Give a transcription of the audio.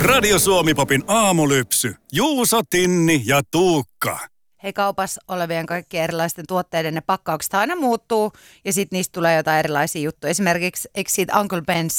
Radio Suomi-popin aamulypsy. Juuso, Tinni ja Tuukka. Hei, kaupassa olevien kaikkien erilaisten tuotteiden ne pakkaukset aina muuttuu ja sitten niistä tulee jotain erilaisia juttuja. Esimerkiksi eikö siitä Uncle Ben's